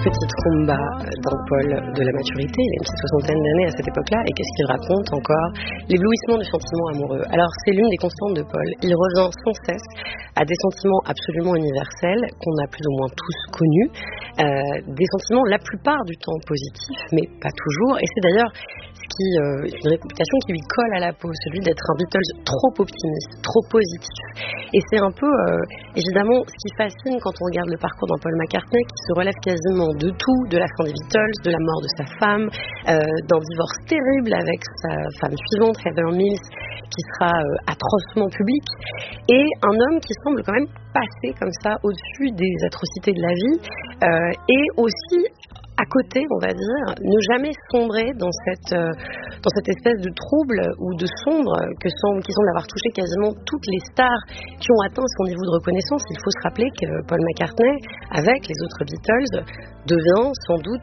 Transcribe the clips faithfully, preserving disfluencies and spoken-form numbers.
petite rumba dans Paul de la maturité. Il a une petite soixantaine d'années à cette époque-là. Et qu'est-ce qu'il raconte encore? L'éblouissement du sentiment amoureux. Alors, c'est l'une des constantes de Paul. Il revient sans cesse à des sentiments absolument universels qu'on a plus ou moins tous connus. Euh, des sentiments la plupart du temps positifs, mais pas toujours. Et c'est d'ailleurs ce qui euh, est une réputation qui lui colle à la peau, celui d'être un Beatles trop optimiste, trop positif. Et c'est un peu, euh, évidemment, ce qui fascine quand on regarde le parcours d'un Paul McCartney qui se relève quasiment de tout, de la fin des Beatles, de la mort de sa femme, euh, d'un divorce terrible avec sa femme suivante, Heather Mills, qui sera euh, atrocement public, et un homme qui semble quand même passer comme ça au-dessus des atrocités de la vie, euh, et aussi à côté, on va dire, ne jamais sombrer dans cette, euh, dans cette espèce de trouble ou de sombre que semble, qui semble avoir touché quasiment toutes les stars qui ont atteint son niveau de reconnaissance. Il faut se rappeler que Paul McCartney, avec les autres Beatles, devient sans doute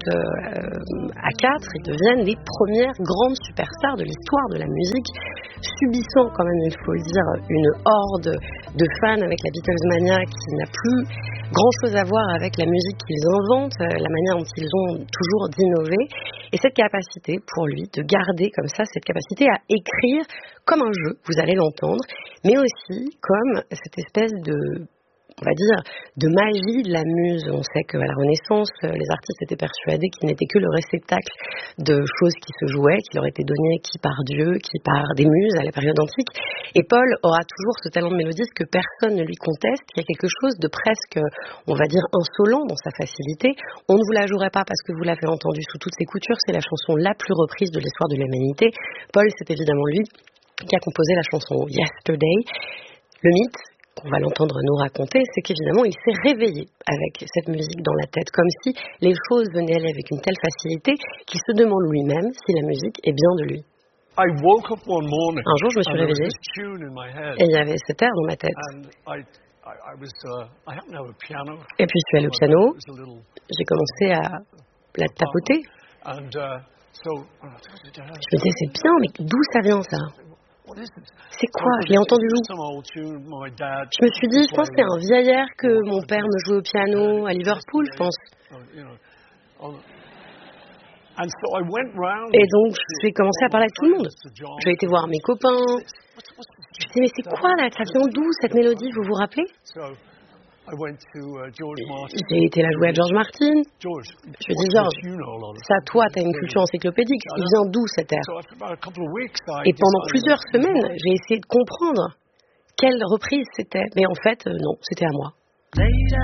euh, à quatre, ils deviennent les premières grandes superstars de l'histoire de la musique, subissant quand même, il faut le dire, une horde de fans avec la Beatlesmania qui n'a plus grand-chose à voir avec la musique qu'ils inventent, la manière dont ils ont toujours d'innover, et cette capacité pour lui de garder comme ça, cette capacité à écrire comme un jeu, vous allez l'entendre, mais aussi comme cette espèce de, on va dire, de magie de la muse. On sait qu'à la Renaissance, les artistes étaient persuadés qu'ils n'étaient que le réceptacle de choses qui se jouaient, qui leur étaient données qui par Dieu, qui par des muses à la période antique. Et Paul aura toujours ce talent de mélodiste que personne ne lui conteste. Il y a quelque chose de presque, on va dire, insolent dans sa facilité. On ne vous la jouerait pas parce que vous l'avez entendu sous toutes ses coutures. C'est la chanson la plus reprise de l'histoire de l'humanité. Paul, c'est évidemment lui qui a composé la chanson Yesterday. Le mythe, qu'on va l'entendre nous raconter, c'est qu'évidemment, il s'est réveillé avec cette musique dans la tête, comme si les choses venaient aller avec une telle facilité qu'il se demande lui-même si la musique est bien de lui. I woke up one morning, un jour, je me suis réveillé et il y avait cet air dans ma tête. I, I was, uh, I happened to have a piano. Et puis, je suis allé au piano, j'ai commencé à la tapoter. And, uh, so, je me disais, c'est bien, mais d'où ça vient ça? C'est quoi? Je l'ai entendu où? Je me suis dit, je pense que c'est un vieil air que mon père me jouait au piano à Liverpool, je pense. Et donc, j'ai commencé à parler avec tout le monde. J'ai été voir mes copains. Je me suis dit, mais c'est quoi là? Ça vient d'où cette mélodie? Vous vous rappelez? J'ai été la jouer à George Martin. Je lui ai dit, George, ça, toi, t'as une culture encyclopédique. Il vient d'où cet air? Et pendant plusieurs semaines, j'ai essayé de comprendre quelle reprise c'était. Mais en fait, euh, non, c'était à moi.